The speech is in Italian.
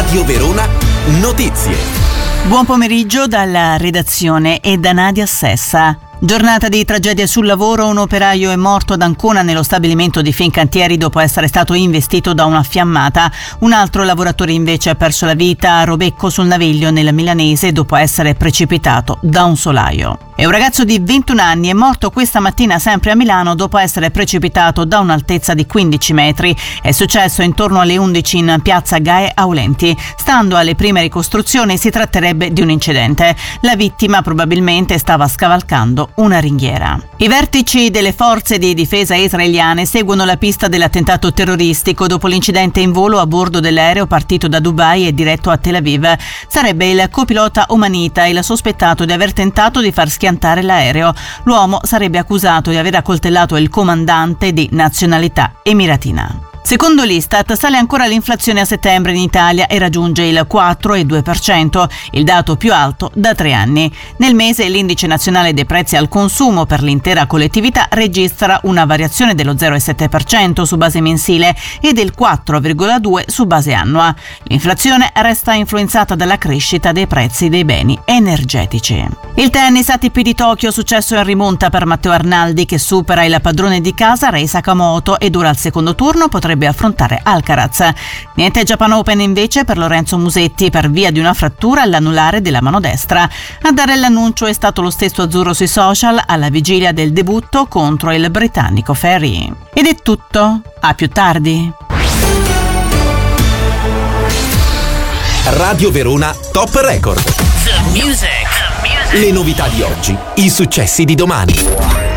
Radio Verona Notizie. Buon pomeriggio dalla redazione e da Nadia Sessa. Giornata di tragedia sul lavoro, un operaio è morto ad Ancona nello stabilimento di Fincantieri dopo essere stato investito da una fiammata. Un altro lavoratore invece ha perso la vita a Robecco sul Naviglio nel Milanese dopo essere precipitato da un solaio. E un ragazzo di 21 anni è morto questa mattina sempre a Milano dopo essere precipitato da un'altezza di 15 metri. È successo intorno alle 11 in piazza Gae Aulenti. Stando alle prime ricostruzioni si tratterebbe di un incidente. La vittima probabilmente stava scavalcando una ringhiera. I vertici delle forze di difesa israeliane seguono la pista dell'attentato terroristico dopo l'incidente in volo a bordo dell'aereo partito da Dubai e diretto a Tel Aviv. Sarebbe il copilota Omanita il sospettato di aver tentato di far schiantare l'aereo. L'uomo sarebbe accusato di aver accoltellato il comandante di nazionalità emiratina. Secondo l'Istat sale ancora l'inflazione a settembre in Italia e raggiunge il 4,2%, il dato più alto da 3 anni. Nel mese l'indice nazionale dei prezzi al consumo per l'intera collettività registra una variazione dello 0,7% su base mensile e del 4,2% su base annua. L'inflazione resta influenzata dalla crescita dei prezzi dei beni energetici. Il tennis ATP di Tokyo, successo in rimonta per Matteo Arnaldi che supera il padrone di casa Rei Sakamoto e ora al secondo turno potrebbe affrontare Alcaraz. Niente Japan Open invece per Lorenzo Musetti per via di una frattura all'anulare della mano destra. A dare l'annuncio è stato lo stesso azzurro sui social alla vigilia del debutto contro il britannico Ferry. Ed è tutto, a più tardi. Radio Verona Top Record. The music. Le novità di oggi, i successi di domani.